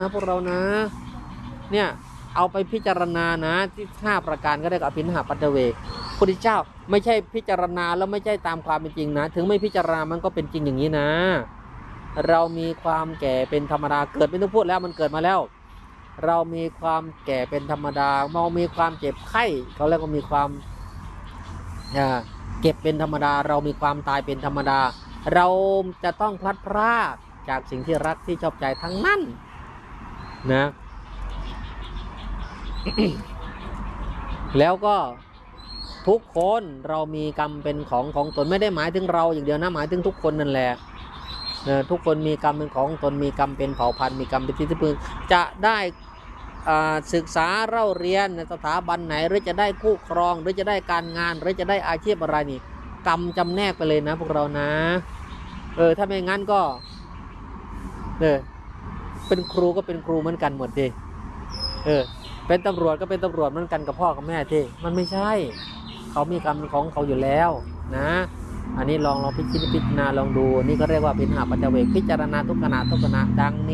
นะพวกเรานะเนี่ยเอาไปพิจารณานะที่5ประการก็ได้กับอภินิหารปัจเวกพุทธเจ้าไม่ใช่พิจารณาแล้วไม่ใช่ตามความเป็นจริงนะถึงไม่พิจารณามันก็เป็นจริงอย่างนี้นะเรามีความแก่เป็นธรรมดาเกิดไม่ต้องพูดแล้วมันเกิดมาแล้วเรามีความแก่เป็นธรรมดาเรามีความเจ็บไข้เขาเรียกว่ามีความเก็บเป็นธรรมดาเรามีความตายเป็นธรรมดาเราจะต้องพลัดพรากจากสิ่งที่รักที่ชอบใจทั้งนั้นนะ แล้วก็ทุกคนเรามีกรรมเป็นของตนไม่ได้หมายถึงเราอย่างเดียวนะหมายถึงทุกคนนั่นแหละทุกคนมีกรรมเป็นของตนมีกรรมเป็นเผ่าพันธุ์มีกรรมเป็นที่พึ่งจะได้ศึกษาเล่าเรียนในสถาบันไหนหรือจะได้คู่ครองหรือจะได้การงานหรือจะได้อาชีพอะไรนี่กรรมจำแนกไปเลยนะพวกเรานะถ้าไม่งั้นก็เป็นครูก็เป็นครูเหมือนกันหมดดิเป็นตำรวจก็เป็นตำรวจเหมือนกันกับพ่อกับแม่ที่มันไม่ใช่เขามีกรรมของเขาอยู่แล้วนะอันนี้ลองพิจารณาลองดูนี่ก็เรียกว่าเป็นหาปัจเจกพิจารณาทุกขณะดังนี้